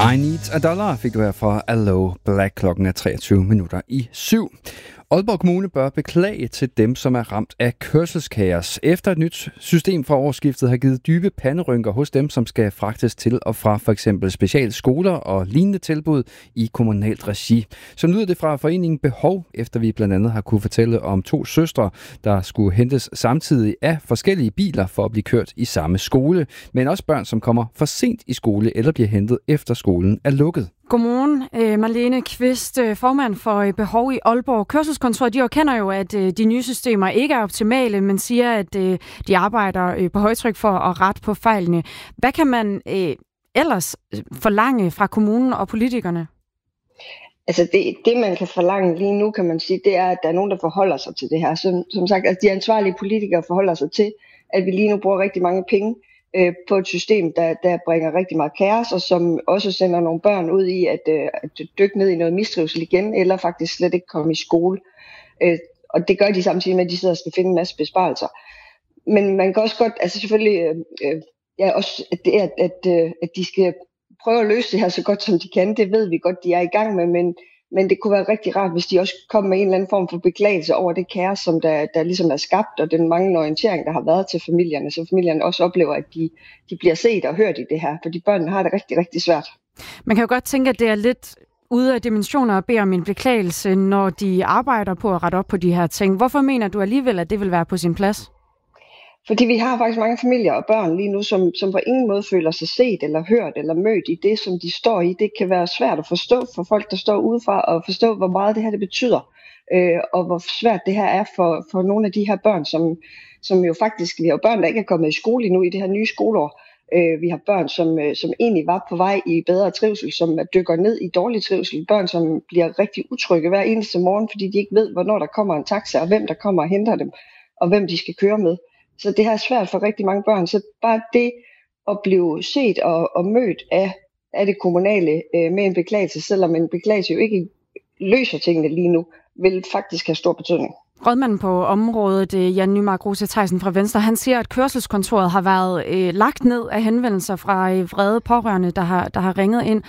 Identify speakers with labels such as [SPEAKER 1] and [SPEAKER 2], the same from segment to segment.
[SPEAKER 1] I Need a Dollar fik du her fra Aloe Black. Klokken er 7:23. Aalborg Kommune bør beklage til dem, som er ramt af kørselskaos. Efter et nyt system fra årsskiftet har givet dybe panderynker hos dem, som skal fragtes til og fra for eksempel specialskoler og lignende tilbud i kommunalt regi. Så lyder det fra foreningen Behov, efter vi blandt andet har kunne fortælle om 2 søstre, der skulle hentes samtidig af forskellige biler for at blive kørt i samme skole. Men også børn, som kommer for sent i skole eller bliver hentet efter skolen er lukket.
[SPEAKER 2] Godmorgen, Marlene Kvist, formand for Behov i Aalborg. Kørselskontoret, de erkender jo, at de nye systemer ikke er optimale, men siger, at de arbejder på højtryk for at rette på fejlene. Hvad kan man ellers forlange fra kommunen og politikerne?
[SPEAKER 3] Altså det man kan forlange lige nu, kan man sige, det er, at der er nogen, der forholder sig til det her. Som sagt, at de ansvarlige politikere forholder sig til, at vi lige nu bruger rigtig mange penge på et system, der bringer rigtig meget kaos, og som også sender nogle børn ud i at dykke ned i noget mistrivsel igen, eller faktisk slet ikke komme i skole. Og det gør de samtidig med, at de sidder og skal finde en masse besparelser. Men man kan også godt, altså selvfølgelig, også at de skal prøve at løse det her så godt som de kan, det ved vi godt, de er i gang med, men det kunne være rigtig rart, hvis de også kom med en eller anden form for beklagelse over det kaos, som der ligesom er skabt, og den manglende orientering, der har været til familierne, så familierne også oplever, at de bliver set og hørt i det her, fordi børnene har det rigtig, rigtig svært.
[SPEAKER 2] Man kan jo godt tænke, at det er lidt ude af dimensioner at bede om en beklagelse, når de arbejder på at rette op på de her ting. Hvorfor mener du alligevel, at det vil være på sin plads?
[SPEAKER 3] Fordi vi har faktisk mange familier og børn lige nu, som på ingen måde føler sig set eller hørt eller mødt i det, som de står i. Det kan være svært at forstå for folk, der står udefra, og forstå, hvor meget det her det betyder. Og hvor svært det her er for nogle af de her børn, som jo faktisk, vi har børn, der ikke er kommet i skole endnu i det her nye skoleår. Vi har børn, som egentlig var på vej i bedre trivsel, som dykker ned i dårlig trivsel. Børn, som bliver rigtig utrygge hver eneste morgen, fordi de ikke ved, hvornår der kommer en taxa, og hvem der kommer og henter dem, og hvem de skal køre med. Så det her er svært for rigtig mange børn. Så bare det at blive set og mødt af det kommunale med en beklagelse, selvom en beklagelse jo ikke løser tingene lige nu, vil faktisk have stor betydning.
[SPEAKER 2] Rådmanden på området, Jan Nymark Rose Theisen fra Venstre, han siger, at kørselskontoret har været lagt ned af henvendelser fra vrede pårørende, der har ringet ind.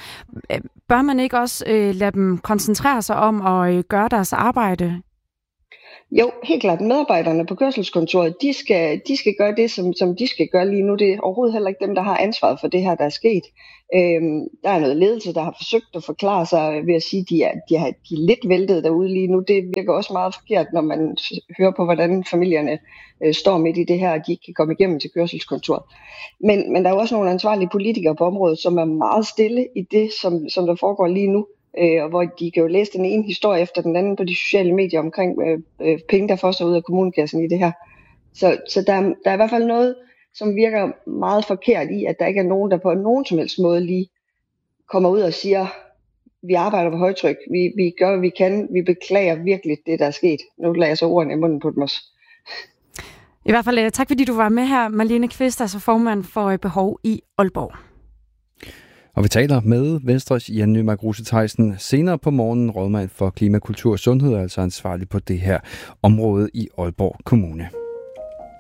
[SPEAKER 2] Bør man ikke også lade dem koncentrere sig om at gøre deres arbejde?
[SPEAKER 3] Jo, helt klart. Medarbejderne på kørselskontoret, de skal gøre det, som de skal gøre lige nu. Det er overhovedet heller ikke dem, der har ansvaret for det her, der er sket. Der er noget ledelse, der har forsøgt at forklare sig ved at sige, at de er lidt væltet derude lige nu. Det virker også meget forkert, når man hører på, hvordan familierne står midt i det her, og de ikke kan komme igennem til kørselskontoret. Men der er jo også nogle ansvarlige politikere på området, som er meget stille i det, som der foregår lige nu. Og hvor de kan jo læse den ene historie efter den anden på de sociale medier omkring penge, der får sig ud af kommunekassen i det her. Så der er i hvert fald noget, som virker meget forkert i, at der ikke er nogen, der på nogen som helst måde lige kommer ud og siger, vi arbejder på højtryk, vi gør, hvad vi kan, vi beklager virkelig det, der er sket. Nu lader jeg så ordene i munden på dem også.
[SPEAKER 2] I hvert fald tak, fordi du var med her, Marlene Kvist, altså formand for Behov i Aalborg.
[SPEAKER 1] Og vi taler med Venstres Jan Nymark Rose Theisen senere på morgenen, rådmand for klima, kultur og sundhed, altså ansvarlig på det her område i Aalborg Kommune.